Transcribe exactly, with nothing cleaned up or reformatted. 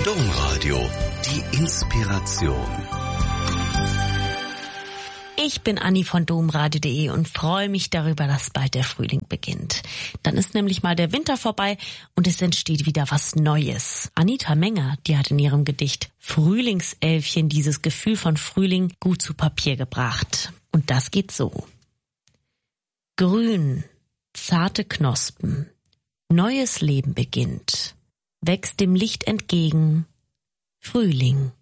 Domradio, die Inspiration. Ich bin Anni von domradio punkt de und freue mich darüber, dass bald der Frühling beginnt. Dann ist nämlich mal der Winter vorbei und es entsteht wieder was Neues. Anita Menger, die hat in ihrem Gedicht Frühlingselfchen dieses Gefühl von Frühling gut zu Papier gebracht. Und das geht so. Grün, zarte Knospen, neues Leben beginnt, wächst dem Licht entgegen, Frühling.